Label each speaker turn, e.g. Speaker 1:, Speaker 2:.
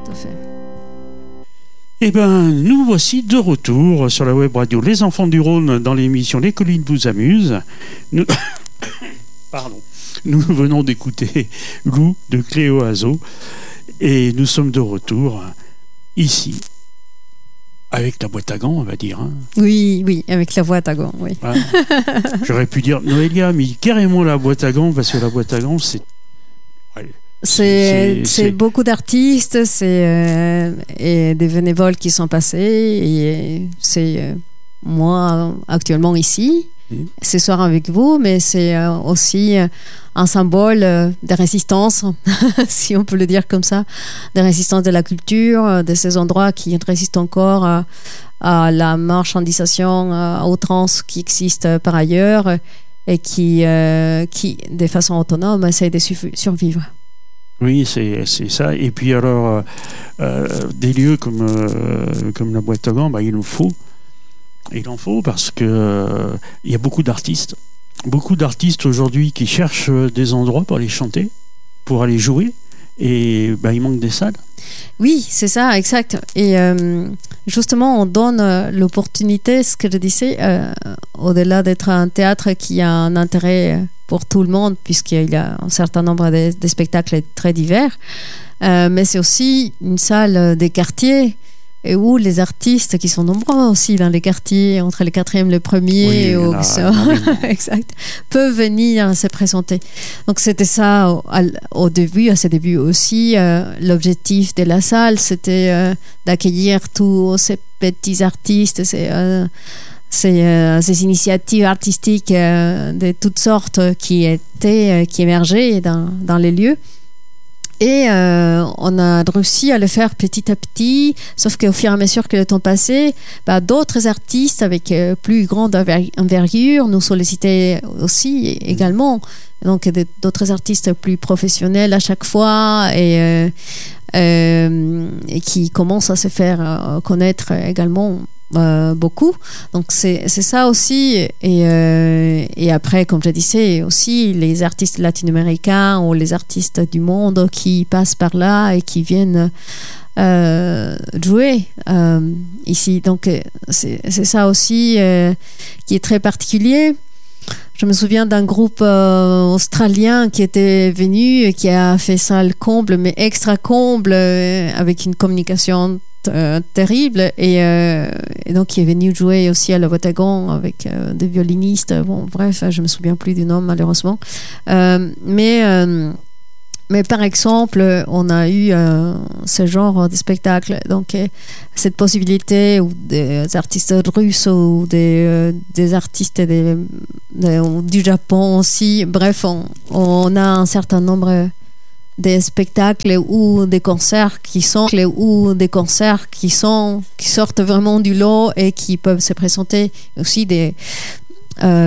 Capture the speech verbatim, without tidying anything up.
Speaker 1: à fait.
Speaker 2: Eh bien, nous voici de retour sur la web radio Les Enfants du Rhône dans l'émission Les Collines vous amusent. Nous... Pardon. Nous venons d'écouter Lou de Cléo Azo et nous sommes de retour ici avec la boîte à gants, on va dire. Hein.
Speaker 1: Oui, oui, avec la boîte à gants, oui.
Speaker 2: Voilà. J'aurais pu dire Noélia, mais carrément la boîte à gants parce que la boîte à gants, c'est... Ouais.
Speaker 1: C'est, c'est, c'est beaucoup d'artistes, c'est euh, et des bénévoles qui sont passés. Et c'est euh, moi actuellement ici, mmh. ce soir avec vous, mais c'est euh, aussi euh, un symbole euh, de résistance, si on peut le dire comme ça, de résistance de la culture, euh, de ces endroits qui résistent encore à, à la marchandisation à outrance qui existe par ailleurs et qui, euh, qui de façon autonome, essaie de survivre.
Speaker 2: Oui, c'est, c'est ça. Et puis alors, euh, des lieux comme, euh, comme la boîte à gants, bah, il en faut. Il en faut parce qu'il euh, y a beaucoup d'artistes. Beaucoup d'artistes aujourd'hui qui cherchent des endroits pour aller chanter, pour aller jouer. Et bah, il manque des salles.
Speaker 1: Oui, c'est ça, exact. Et euh, justement, on donne euh, l'opportunité, ce que je disais, euh, au-delà d'être un théâtre qui a un intérêt pour tout le monde, puisqu'il y a un certain nombre de, de spectacles très divers, euh, mais c'est aussi une salle des quartiers et où les artistes qui sont nombreux aussi dans les quartiers, entre le quatrième et le premier, oui, au, ça, exact, peuvent venir se présenter. Donc c'était ça au, au début, à ce début aussi, euh, l'objectif de la salle, c'était euh, d'accueillir tous ces petits artistes, ces, euh, ces, euh, ces initiatives artistiques euh, de toutes sortes qui étaient, euh, qui émergeaient dans, dans les lieux. Et euh, on a réussi à le faire petit à petit, sauf qu'au fur et à mesure que le temps passait, bah, d'autres artistes avec euh, plus grande envergure nous sollicitaient aussi également. Donc d'autres artistes plus professionnels à chaque fois et, euh, euh, et qui commencent à se faire euh, connaître également. Euh, beaucoup, donc c'est, c'est ça aussi et, euh, et après comme je disais aussi les artistes latino-américains ou les artistes du monde qui passent par là et qui viennent euh, jouer euh, ici, donc c'est, c'est ça aussi euh, qui est très particulier. Je me souviens d'un groupe euh, australien qui était venu et qui a fait ça le comble, mais extra comble, euh, avec une communication euh, terrible. Et, euh, et donc, il est venu jouer aussi à la boîte à gants avec euh, des violinistes. Bon, bref, je ne me souviens plus du nom, malheureusement. Euh, mais... Euh, Mais par exemple, on a eu euh, ce genre de spectacle, donc euh, cette possibilité où des artistes russes ou des, euh, des artistes des, de, du Japon aussi. Bref, on, on a un certain nombre de spectacles ou des concerts qui sont ou des concerts qui sont qui sortent vraiment du lot et qui peuvent se présenter aussi des euh,